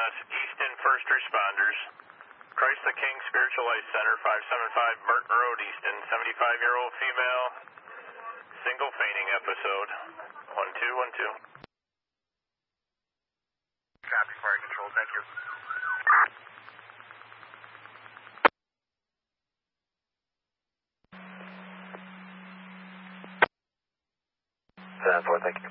EMS, Easton First Responders, Christ the King Spiritual Life Center, 575 Burton Road, Easton, 75-year-old female, single fainting episode, 1212. Copy, fire control, thank you. 7-4, thank you.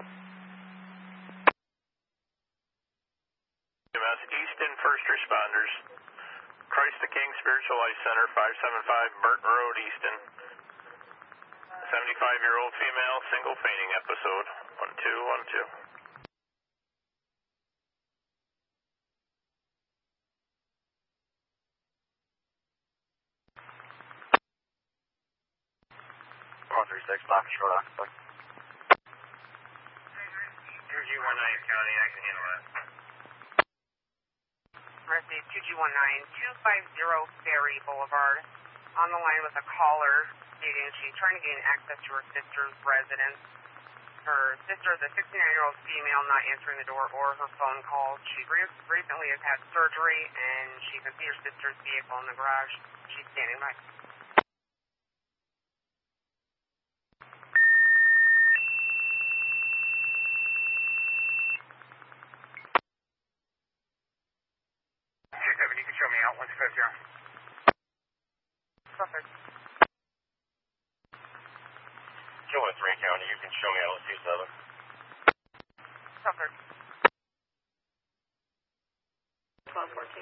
EMS, Easton First Responders, Christ the King Spiritual Life Center, 575 Burton Road, Easton, 75-year-old female, single fainting episode, 1212. Block short occupied. 2G19 County, I can handle that. Mercy 2G19, 250 Ferry Boulevard. On the line with a caller stating she's trying to gain access to her sister's residence. Her sister is a 69-year-old female not answering the door or her phone calls. She recently has had surgery and she can see her sister's vehicle in the garage. She's standing by. You can show me out once you here. Perfect. 213 County, you can show me out. Let's use the other. Perfect.